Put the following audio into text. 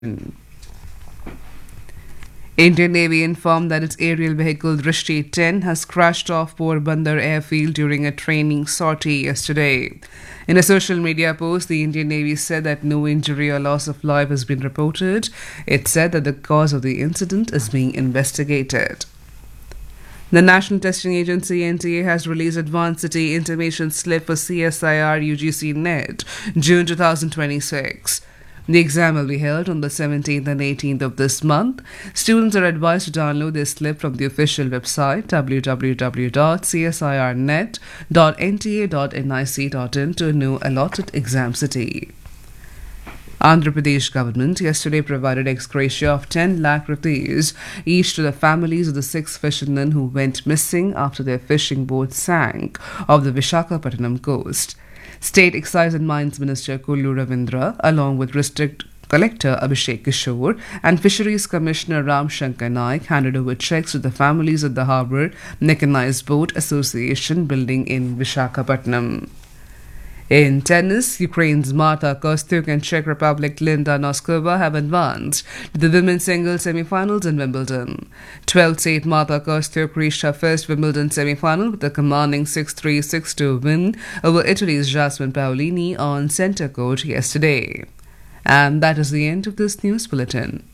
Indian Navy informed that its aerial vehicle Drishti 10 has crashed off Porbandar airfield during a training sortie yesterday. In a social media post, the Indian Navy said that no injury or loss of life has been reported. It said that the cause of the incident is being investigated. The National Testing Agency (NTA) has released Advanced City Intimation Slip for CSIR UGC NET June 2026. The exam will be held on the 17th and 18th of this month. Students are advised to download their slip from the official website www.csirnet.nta.nic.in to know allotted exam city. Andhra Pradesh government yesterday provided ex gratia of 10 lakh rupees each to the families of the 6 fishermen who went missing after their fishing boat sank off the Vishakhapatnam coast. State Excise and Mines Minister Kullu Ravindra, along with District Collector Abhishek Kishore and Fisheries Commissioner Ram Shankar Naik, handed over checks to the families of the Harbour Mechanized Boat Association building in Vishakhapatnam. In tennis, Ukraine's Marta Kostyuk and Czech Republic Linda Noskova have advanced to the women's singles semi-finals in Wimbledon. 12th seed Marta Kostyuk reached her first Wimbledon semi-final with a commanding 6-3, 6-2 win over Italy's Jasmine Paolini on centre court yesterday. And that is the end of this news bulletin.